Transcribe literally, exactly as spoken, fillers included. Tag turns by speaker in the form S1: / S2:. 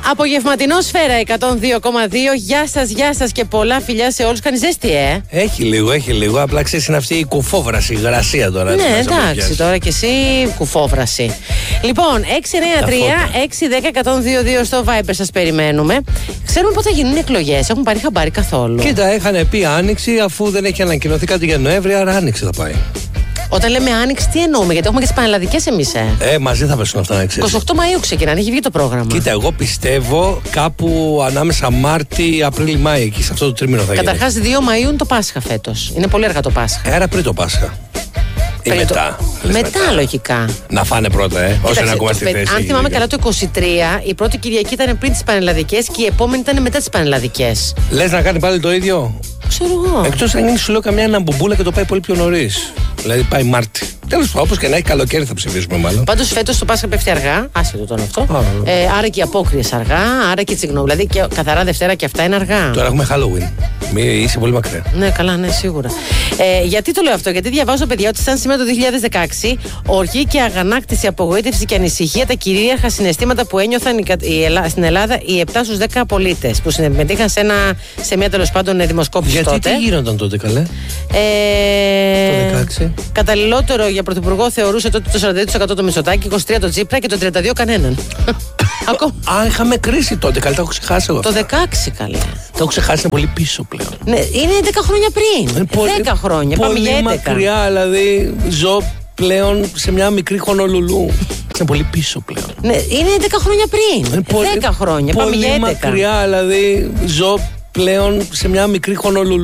S1: Απογευματινό Σφαίρα εκατόν δύο κόμμα δύο. Γεια σας, γεια σας και πολλά φιλιά σε όλους. Κάνει ζέστη, ε!
S2: Έχει λίγο, έχει λίγο. Απλά ξέρεις, είναι αυτή η κουφόβραση, η γρασία τώρα.
S1: Ναι, εντάξει, τώρα κι εσύ κουφόβραση. Λοιπόν, έξι εννιά τρία έξι ένα μηδέν ένα μηδέν δύο δύο στο Viber σας περιμένουμε. Ξέρουμε πότε θα γίνουν εκλογές. Έχουν πάρει χαμπάρι καθόλου?
S2: Κοίτα, είχαν πει Άνοιξη, αφού δεν έχει ανακοινωθεί κάτι για Νοέμβρη, άρα Άνοιξη θα πάει.
S1: Όταν λέμε Άνοιξη, τι εννοούμε? Γιατί έχουμε και τις πανελλαδικές εμείς, ε.
S2: Ε, μαζί θα πέσουν αυτά, να ξέρεις.
S1: είκοσι οκτώ Μαΐου ξεκινάνε, έχει βγει το πρόγραμμα.
S2: Κοίτα, εγώ πιστεύω κάπου ανάμεσα Μάρτι, Απρίλη, Μάη, εκεί σε αυτό το τρίμηνο θα γίνει.
S1: Καταρχάς, δύο Μαΐου είναι το Πάσχα φέτος. Είναι πολύ αργά το Πάσχα.
S2: Ε, άρα πριν το Πάσχα. Ή
S1: Πριν
S2: μετά.
S1: Το...
S2: Μετά.
S1: μετά, λογικά.
S2: Να φάνε πρώτα, ε. Όσο είναι ακόμα στη θέση.
S1: Αν θυμάμαι καλά, το είκοσι τρία η πρώτη Κυριακή ήταν πριν τις πανελλαδικές και η επόμενη ήταν μετά τις πανελλαδικές.
S2: Λες να κάνει πάλι το ίδιο?
S1: Ξέρω εγώ.
S2: Εκτός αν γίνει, σου λέω, καμιά αναμπουμπούλα και το πάει πολύ πιο νωρίς. Δηλαδή πάει Μάρτι. Τέλος πάντων, όπως και να έχει, καλοκαίρι θα ψηφίσουμε μάλλον.
S1: Πάντως φέτος το Πάσχα πέφτει αργά, άσχετο τώρα αυτό.
S2: Α,
S1: ε, άρα και οι απόκριες αργά, άρα και τσιγνό. Δηλαδή και καθαρά Δευτέρα και αυτά είναι αργά.
S2: Τώρα έχουμε Halloween. Μη, είσαι πολύ μακριά.
S1: Ναι, καλά, ναι, σίγουρα. Ε, γιατί το λέω αυτό? Γιατί διαβάζω, παιδιά, ότι σαν σήμερα το δύο χιλιάδες δεκαέξι, οργή και αγανάκτηση, απογοήτευση και ανησυχία, τα κυρίαρχα συναισθήματα που ένιωθαν η, η Ελλάδα, στην Ελλάδα οι επτά στους δέκα πολίτες που συμμετείχαν σε, ένα, σε μια τέλος πάντων δημοσκόπηση.
S2: Γιατί
S1: τότε.
S2: τι γίνονταν τότε, καλέ?
S1: Ε,
S2: το δεκαέξι.
S1: Καταλληλότερο για πρωθυπουργό θεωρούσε τότε το σαράντα δύο τοις εκατό το Μητσοτάκη, είκοσι τρία το Τσίπρα και το τριάντα δύο κανέναν. Ακόμα.
S2: Α, είχαμε κρίση τότε, καλέ, το έχω ξεχάσει εγώ.
S1: Το δεκαέξι, καλέ.
S2: Το έχω ξεχάσει, είναι πολύ πίσω πλέον.
S1: Ναι, είναι δέκα χρόνια πριν.
S2: Είναι πολύ,
S1: δέκα χρόνια, πάμε για έντεκα.
S2: Πολύ μακριά, δηλαδή ζω πλέον σε μια μικρή Χονολουλού. Είναι πολύ πίσω πλέον.
S1: Ναι, είναι δέκα χρόνια πριν.
S2: Είναι πολύ,
S1: δέκα χρόνια, πάμε για έντεκα.
S2: Πολύ μακριά, δηλαδή ζω πλέον σε μια μικρή Χονολουλού.